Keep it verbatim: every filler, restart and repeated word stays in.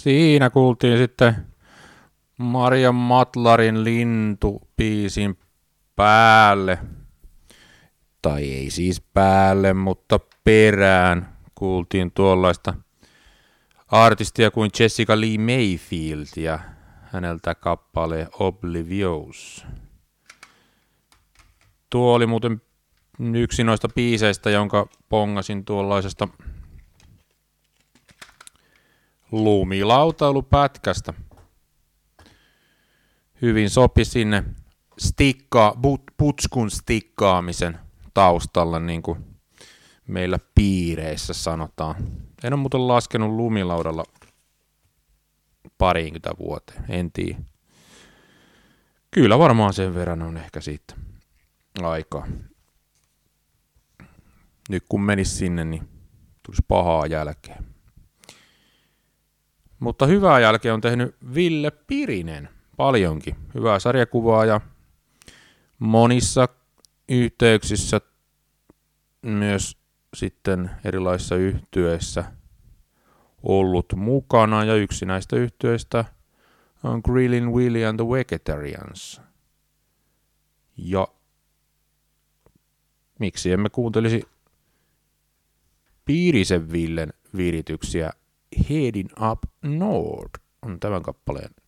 Siinä kuultiin sitten Maria Matlarin lintubiisin päälle. Tai ei siis päälle, mutta perään kuultiin tuollaista artistia kuin Jessica Lee Mayfield ja häneltä kappale Oblivious. Tuo oli muuten yksi noista biiseistä, jonka pongasin tuollaisesta lumilautailupätkästä. Hyvin sopi sinne stikka, but, putskun stikkaamisen taustalla, niin kuin meillä piireissä sanotaan. En ole muuten laskenut lumilaudalla pariinkymmentä vuoteen, en tiedä. Kyllä varmaan sen verran on ehkä siitä aikaa. Nyt kun menis sinne, niin tulisi pahaa jälkeä. Mutta hyvää jälkeä on tehnyt Ville Pirinen paljonkin. Hyvää sarjakuvaa ja monissa yhteyksissä myös sitten erilaisissa yhtyeissä ollut mukana. Ja yksi näistä yhtyeistä on Grillin' Willy and the Vegetarians. Ja miksi emme kuuntelisi Pirisen Villen virityksiä. Heading Up North on tämän kappaleen